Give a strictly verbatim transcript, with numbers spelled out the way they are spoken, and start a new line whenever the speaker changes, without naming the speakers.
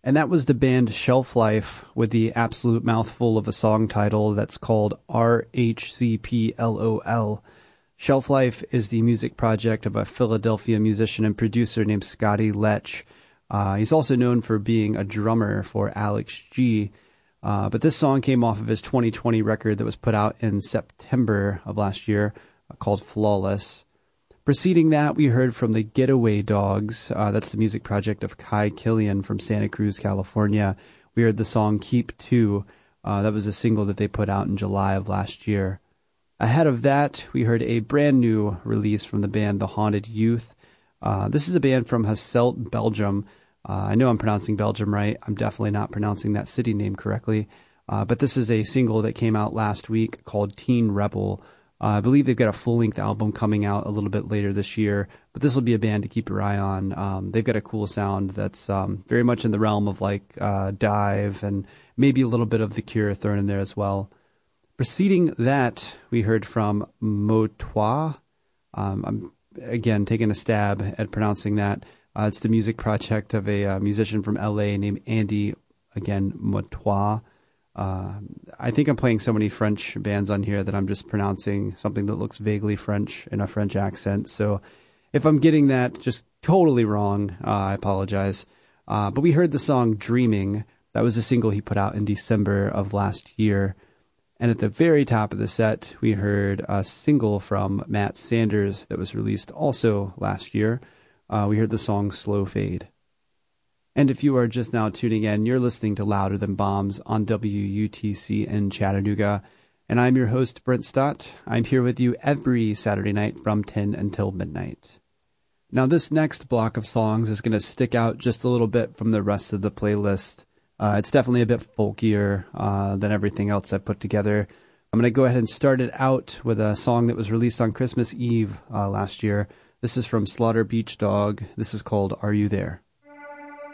And that was the band Shelf Life with the absolute mouthful of a song title that's called R H C P L O L. Shelf Life is the music project of a Philadelphia musician and producer named Scotty Lech. Uh, he's also known for being a drummer for Alex G. Uh, but this song came off of his twenty twenty record that was put out in September of last year uh, called Flawless. Preceding that, we heard from the Getaway Dogs. Uh, that's the music project of Kai Killian from Santa Cruz, California. We heard the song Keep Two. Uh, that was a single that they put out in July of last year. Ahead of that, we heard a brand new release from the band The Haunted Youth. Uh, this is a band from Hasselt, Belgium. Uh, I know I'm pronouncing Belgium right. I'm definitely not pronouncing that city name correctly. Uh, but this is a single that came out last week called Teen Rebel. Uh, I believe they've got a full-length album coming out a little bit later this year, but this will be a band to keep your eye on. Um, they've got a cool sound that's um, very much in the realm of like uh, Dive and maybe a little bit of The Cure thrown in there as well. Preceding that, we heard from Motois. Um, I'm, again, taking a stab at pronouncing that. Uh, it's the music project of a uh, musician from L A named Andy, again, Motois. Uh, I think I'm playing so many French bands on here that I'm just pronouncing something that looks vaguely French in a French accent. So if I'm getting that just totally wrong, uh, I apologize. Uh, but we heard the song Dreaming. That was a single he put out in December of last year. And at the very top of the set, we heard a single from Matt Sanders that was released also last year. Uh, we heard the song Slow Fade. And if you are just now tuning in, you're listening to Louder Than Bombs on W U T C in Chattanooga. And I'm your host, Brent Stott. I'm here with you every Saturday night from ten until midnight. Now, this next block of songs is going to stick out just a little bit from the rest of the playlist. Uh, it's definitely a bit folkier uh, than everything else I've put together. I'm going to go ahead and start it out with a song that was released on Christmas Eve uh, last year. This is from Slaughter Beach Dog. This is called Are You There?